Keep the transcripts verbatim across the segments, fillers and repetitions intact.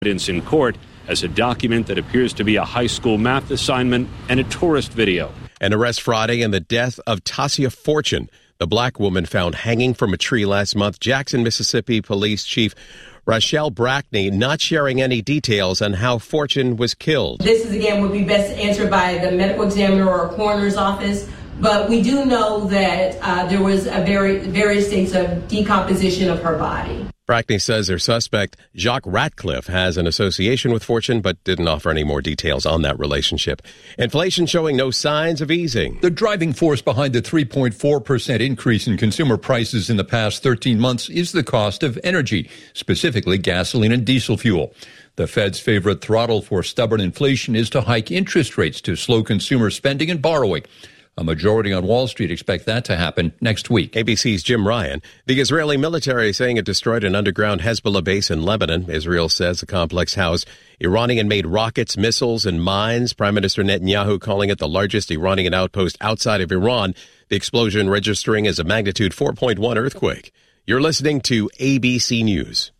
evidence in court as a document that appears to be a high school math assignment and a tourist video. An arrest Friday in the death of Tasia Fortune, the black woman found hanging from a tree last month. Jackson, Mississippi Police Chief Rachelle Brackney not sharing any details on how Fortune was killed. This is again would be best answered by the medical examiner or a coroner's office. But we do know that uh, there was a very various states of decomposition of her body. Brackney says their suspect, Jacques Ratcliffe, has an association with Fortune, but didn't offer any more details on that relationship. Inflation showing no signs of easing. The driving force behind the three point four percent increase in consumer prices in the past thirteen months is the cost of energy, specifically gasoline and diesel fuel. The Fed's favorite throttle for stubborn inflation is to hike interest rates to slow consumer spending and borrowing. A majority on Wall Street expect that to happen next week. A B C's Jim Ryan. The Israeli military saying it destroyed an underground Hezbollah base in Lebanon. Israel says the complex housed Iranian-made rockets, missiles, and mines. Prime Minister Netanyahu calling it the largest Iranian outpost outside of Iran. The explosion registering as a magnitude four point one earthquake. You're listening to A B C News.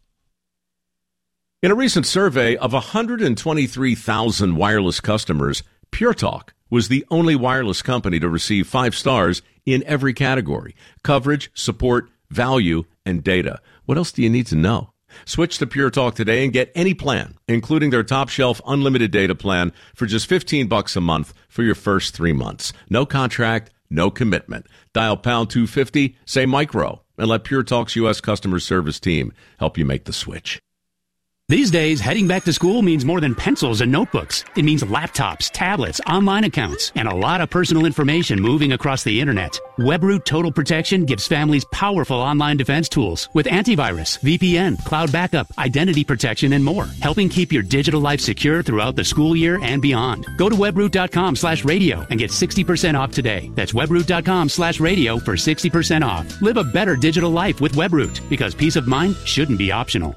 In a recent survey of one hundred twenty-three thousand wireless customers, Pure Talk was the only wireless company to receive five stars in every category: coverage, support, value, and data. What else do you need to know? Switch to Pure Talk today and get any plan, including their top shelf unlimited data plan for just fifteen bucks a month for your first three months. No contract, no commitment. Dial pound two fifty, say micro, and let Pure Talk's U S customer service team help you make the switch. These days, heading back to school means more than pencils and notebooks. It means laptops, tablets, online accounts, and a lot of personal information moving across the internet. WebRoot Total Protection gives families powerful online defense tools with antivirus, V P N, cloud backup, identity protection, and more, helping keep your digital life secure throughout the school year and beyond. Go to webroot.com slash radio and get sixty percent off today. That's webroot.com slash radio for sixty percent off. Live a better digital life with WebRoot, because peace of mind shouldn't be optional.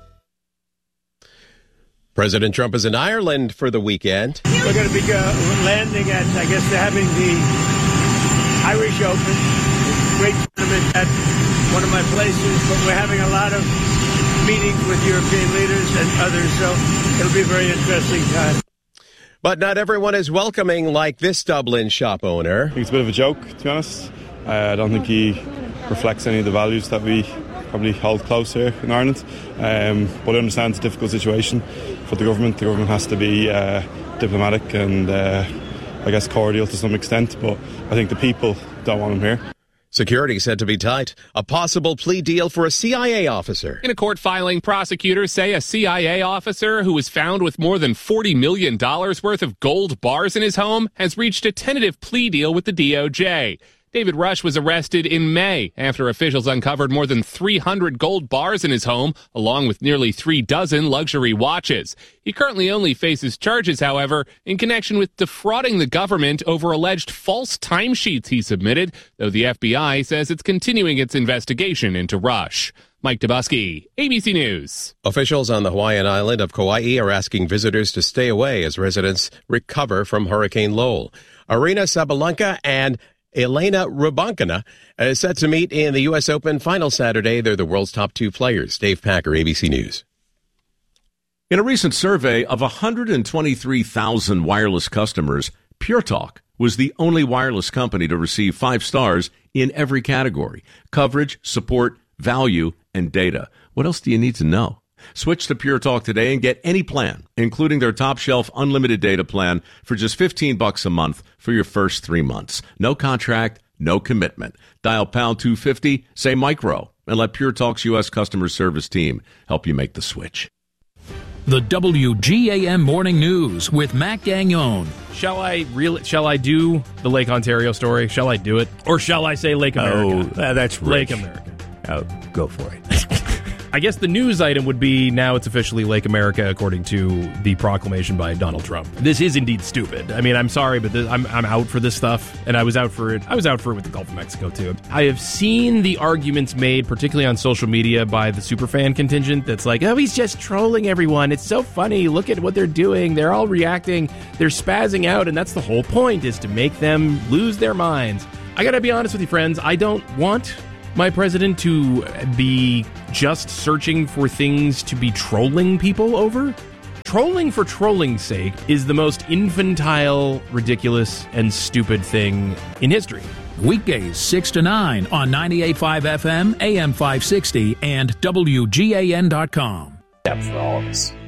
President Trump is in Ireland for the weekend. We're going to be uh, landing at, I guess they're having the Irish Open, great tournament at one of my places, but we're having a lot of meetings with European leaders and others, so it'll be a very interesting time. But not everyone is welcoming like this Dublin shop owner. I think it's a bit of a joke, to be honest. Uh, I don't think he reflects any of the values that we probably hold close here in Ireland. Um, but I understand it's a difficult situation for the government. The government has to be uh, diplomatic and uh, I guess cordial to some extent, but I think the people don't want him here. Security said to be tight. A possible plea deal for a C I A officer. In a court filing, prosecutors say a C I A officer who was found with more than forty million dollars worth of gold bars in his home has reached a tentative plea deal with the D O J. David Rush was arrested in May after officials uncovered more than three hundred gold bars in his home, along with nearly three dozen luxury watches. He currently only faces charges, however, in connection with defrauding the government over alleged false timesheets he submitted, though the F B I says it's continuing its investigation into Rush. Mike Dubusky, A B C News. Officials on the Hawaiian island of Kauai are asking visitors to stay away as residents recover from Hurricane Lowell. Arena Sabalenka and Elena Rybakina is set to meet in the U S Open final Saturday. They're the world's top two players. Dave Packer, A B C News. In a recent survey of one hundred twenty-three thousand wireless customers, Pure Talk was the only wireless company to receive five stars in every category: coverage, support, value, and data. What else do you need to know? Switch to Pure Talk today and get any plan, including their top shelf unlimited data plan for just fifteen bucks a month for your first three months. No contract, no commitment. Dial pound two fifty, say micro, and let Pure Talk's U S customer service team help you make the switch. The W G A M Morning News with Mac Gagnon. Shall I really? Shall I do the Lake Ontario story? Shall I do it, or shall I say Lake America? Oh, that's rich. Lake America. Oh, go for it. I guess the news item would be now it's officially Lake America, according to the proclamation by Donald Trump. This is indeed stupid. I mean, I'm sorry, but this, I'm I'm out for this stuff, and I was out for it. I was out for it with the Gulf of Mexico too. I have seen the arguments made, particularly on social media, by the superfan contingent. That's like, oh, he's just trolling everyone. It's so funny. Look at what they're doing. They're all reacting. They're spazzing out, and that's the whole point: is to make them lose their minds. I gotta be honest with you, friends. I don't want my president to be just searching for things to be trolling people over. trolling for trolling's sake is the most infantile, ridiculous, and stupid thing in history. Weekdays six to nine on ninety-eight point five F M, A M five sixty, and W G A N dot com. For all of us.